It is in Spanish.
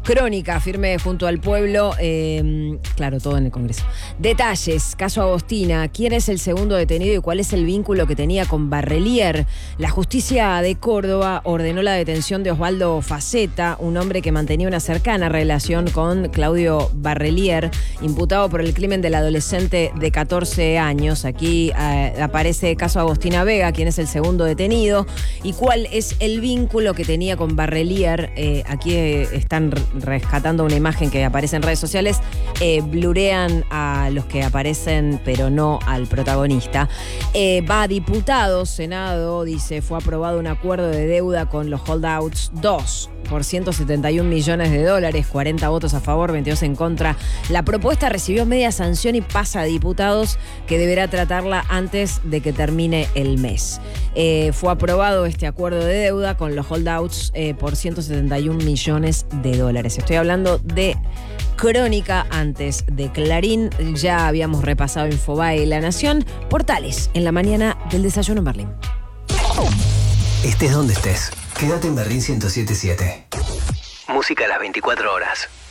Crónica, firme junto al pueblo, claro, todo en el Congreso. Detalles, caso Agostina, ¿quién es el segundo detenido y cuál es el vínculo que tenía con Barrelier? La justicia de Córdoba ordenó la detención de Osvaldo Faceta, un hombre que mantenía una cercana relación con Claudio Barrelier, imputado por el crimen del adolescente de 14 años. Aquí aparece caso Agostina Vega, ¿quién es el segundo detenido? ¿Y cuál es el vínculo que tenía con Barrelier? Aquí están rescatando una imagen que aparece en redes sociales, blurean a los que aparecen, pero no al protagonista. Va a diputados, Senado, dice, fue aprobado un acuerdo de deuda con los holdouts 2 por 171 millones de dólares, 40 votos a favor, 22 en contra. La propuesta recibió media sanción y pasa a diputados, que deberá tratarla antes de que termine el mes. Fue aprobado este acuerdo de deuda con los holdouts por 171 millones de dólares. Estoy hablando de Crónica antes de Clarín. Ya habíamos repasado Infobae y La Nación. Portales en la mañana del desayuno en Berlín. Estés donde estés, quédate en Berlín 107.7. Música a las 24 horas.